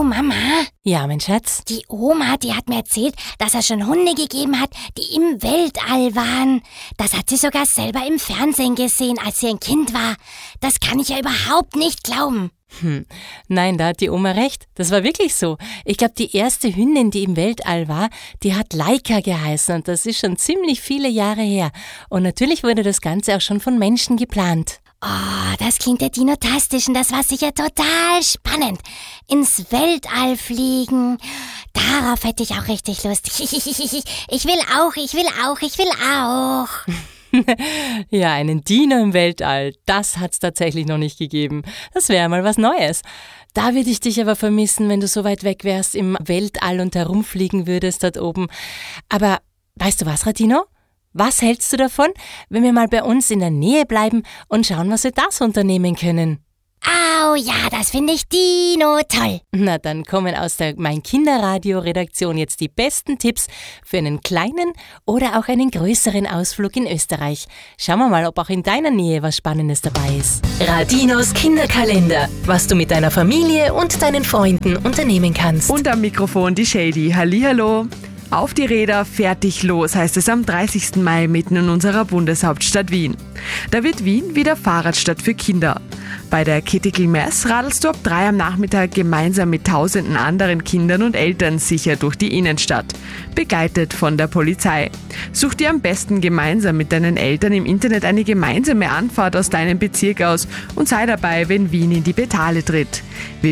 Mama. Ja, mein Schatz? Die Oma, die hat mir erzählt, dass es schon Hunde gegeben hat, die im Weltall waren. Das hat sie sogar selber im Fernsehen gesehen, als sie ein Kind war. Das kann ich ja überhaupt nicht glauben. Nein, da hat die Oma recht. Das war wirklich so. Ich glaube, die erste Hündin, die im Weltall war, die hat Laika geheißen und das ist schon ziemlich viele Jahre her. Und natürlich wurde das Ganze auch schon von Menschen geplant. Oh, das klingt ja dinotastisch und das war sicher total spannend. Ins Weltall fliegen, darauf hätte ich auch richtig Lust. Ich will auch. Ja, einen Dino im Weltall, das hat's tatsächlich noch nicht gegeben. Das wäre mal was Neues. Da würde ich dich aber vermissen, wenn du so weit weg wärst im Weltall und herumfliegen würdest dort oben. Aber weißt du was, Radino? Was hältst du davon, wenn wir mal bei uns in der Nähe bleiben und schauen, was wir da so unternehmen können? Au, ja, das finde ich Dino toll. Na, dann kommen aus der Mein Kinderradio-Redaktion jetzt die besten Tipps für einen kleinen oder auch einen größeren Ausflug in Österreich. Schauen wir mal, ob auch in deiner Nähe was Spannendes dabei ist. Radinos Kinderkalender, was du mit deiner Familie und deinen Freunden unternehmen kannst. Und am Mikrofon die Shady. Hallihallo. Auf die Räder, fertig, los, heißt es am 30. Mai mitten in unserer Bundeshauptstadt Wien. Da wird Wien wieder Fahrradstadt für Kinder. Bei der Critical Mass radelst du ab 3 am Nachmittag gemeinsam mit tausenden anderen Kindern und Eltern sicher durch die Innenstadt, begleitet von der Polizei. Such dir am besten gemeinsam mit deinen Eltern im Internet eine gemeinsame Anfahrt aus deinem Bezirk aus und sei dabei, wenn Wien in die Pedale tritt.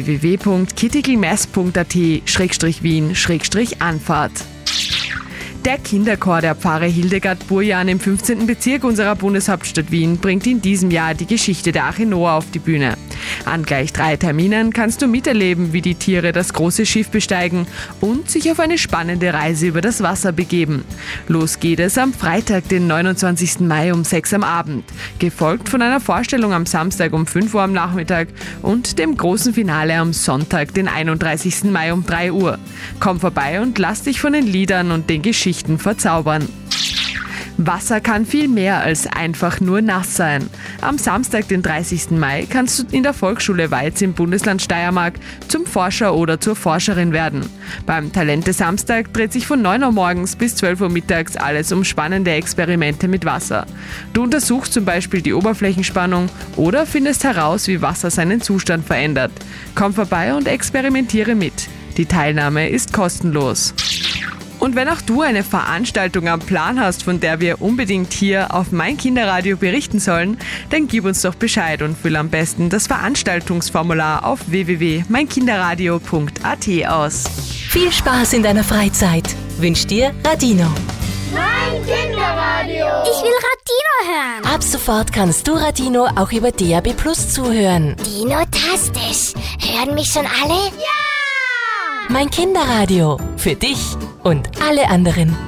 www.criticalmass.at/Wien/Anfahrt. Der Kinderchor der Pfarre Hildegard Burjan im 15. Bezirk unserer Bundeshauptstadt Wien bringt in diesem Jahr die Geschichte der Arche Noah auf die Bühne. An gleich 3 Terminen kannst du miterleben, wie die Tiere das große Schiff besteigen und sich auf eine spannende Reise über das Wasser begeben. Los geht es am Freitag, den 29. Mai um 6 am Abend, gefolgt von einer Vorstellung am Samstag um 5 Uhr am Nachmittag und dem großen Finale am Sonntag, den 31. Mai um 3 Uhr. Komm vorbei und lass dich von den Liedern und den Geschichten verzaubern. Wasser kann viel mehr als einfach nur nass sein. Am Samstag, den 30. Mai, kannst du in der Volksschule Weiz im Bundesland Steiermark zum Forscher oder zur Forscherin werden. Beim Talente-Samstag dreht sich von 9 Uhr morgens bis 12 Uhr mittags alles um spannende Experimente mit Wasser. Du untersuchst zum Beispiel die Oberflächenspannung oder findest heraus, wie Wasser seinen Zustand verändert. Komm vorbei und experimentiere mit. Die Teilnahme ist kostenlos. Und wenn auch du eine Veranstaltung am Plan hast, von der wir unbedingt hier auf Mein Kinderradio berichten sollen, dann gib uns doch Bescheid und füll am besten das Veranstaltungsformular auf www.meinkinderradio.at aus. Viel Spaß in deiner Freizeit wünscht dir Radino. Mein Kinderradio. Ich will Radino hören. Ab sofort kannst du Radino auch über DAB+ zuhören. Dinotastisch. Hören mich schon alle? Ja! Mein Kinderradio. Für dich und alle anderen.